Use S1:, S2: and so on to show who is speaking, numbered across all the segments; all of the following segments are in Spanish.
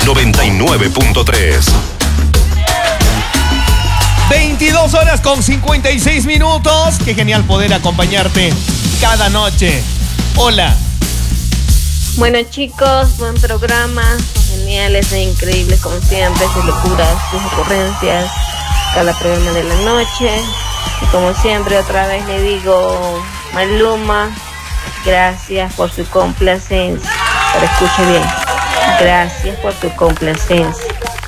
S1: 99.3.
S2: 22 horas con 56 minutos. Qué genial poder acompañarte cada noche. Hola.
S3: Bueno, chicos, buen programa. Son geniales e increíbles como siempre. Sus locuras, sus ocurrencias. Cada programa de la noche. Y como siempre, otra vez le digo, Maluma, gracias por su complacencia. Pero escuche bien. Gracias por tu complacencia.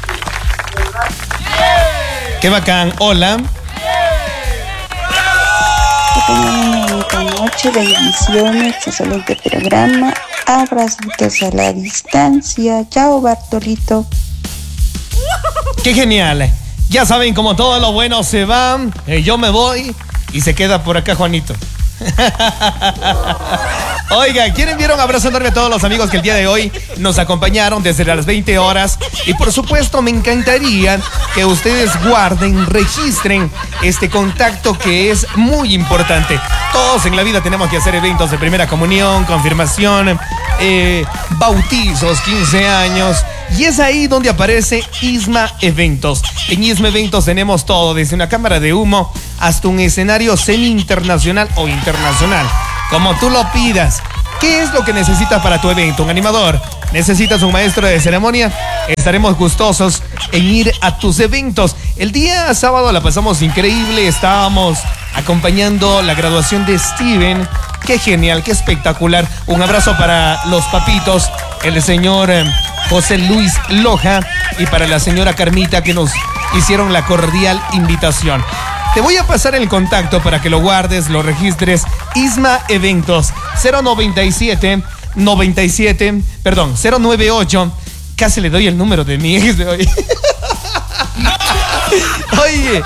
S2: Qué bacán. Hola.
S4: Que tengan una bonita noche, bendiciones, excelente programa, abrazitos a la distancia. Chao, Bartolito.
S2: Qué genial. Ya saben, como todo lo bueno se va, yo me voy y se queda por acá Juanito. Oiga, ¿quién enviaron un abrazo enorme a todos los amigos que el día de hoy nos acompañaron desde las 20 horas? Y por supuesto me encantaría que ustedes guarden, registren este contacto que es muy importante. Todos en la vida tenemos que hacer eventos de primera comunión, confirmación, bautizos, 15 años. Y es ahí donde aparece Isma Eventos. En Isma Eventos tenemos todo, desde una cámara de humo hasta un escenario semi-internacional o internacional, como tú lo pidas. ¿Qué es lo que necesitas para tu evento? ¿Un animador? ¿Necesitas un maestro de ceremonia? Estaremos gustosos en ir a tus eventos. El día sábado la pasamos increíble, estábamos acompañando la graduación de Steven. Qué genial, qué espectacular. Un abrazo para los papitos, el señor José Luis Loja y para la señora Carmita, que nos hicieron la cordial invitación. Te voy a pasar el contacto para que lo guardes, lo registres. Isma Eventos 098. Casi le doy el número de mi ex de hoy. Oye.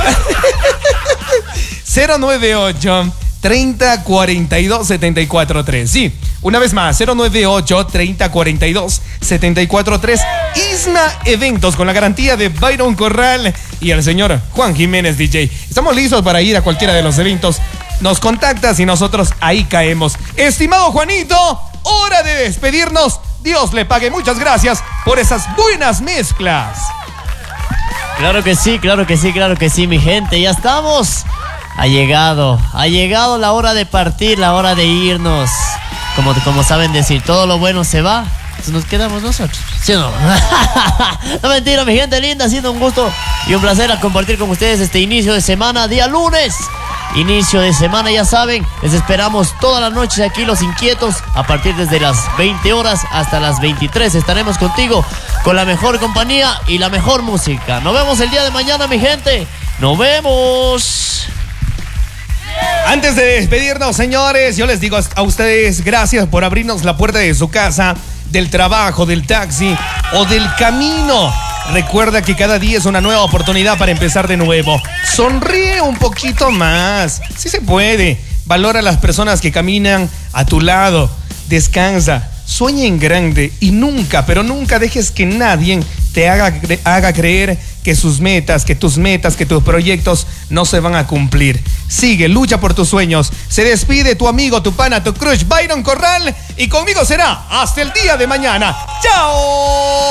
S2: 098 30 42 74 3. Sí, una vez más, 098 30 42 74 3. Isma Eventos, con la garantía de Byron Corral y el señor Juan Jiménez DJ. Estamos listos para ir a cualquiera de los eventos. Nos contactas y nosotros ahí caemos. Estimado Juanito, hora de despedirnos. Dios le pague. Muchas gracias por esas buenas mezclas.
S5: Claro que sí, mi gente. Ya estamos. Ha llegado la hora de partir, la hora de irnos. Como saben decir, todo lo bueno se va, entonces nos quedamos nosotros, ¿sí o no? No, mentira, mi gente linda, ha sido un gusto y un placer compartir con ustedes este inicio de semana, día lunes. Inicio de semana, ya saben, les esperamos toda la noche aquí, los inquietos, a partir desde las 20 horas hasta las 23. Estaremos contigo con la mejor compañía y la mejor música. Nos vemos el día de mañana, mi gente. Nos vemos.
S2: Antes de despedirnos, señores, yo les digo a ustedes gracias por abrirnos la puerta de su casa, del trabajo, del taxi o del camino. Recuerda que cada día es una nueva oportunidad para empezar de nuevo. Sonríe un poquito más. Sí se puede. Valora a las personas que caminan a tu lado. Descansa. Sueña en grande y nunca, pero nunca dejes que nadie te haga creer que sus metas, que tus proyectos no se van a cumplir. Sigue, lucha por tus sueños. Se despide tu amigo, tu pana, tu crush, Byron Corral, y conmigo será hasta el día de mañana. ¡Chao!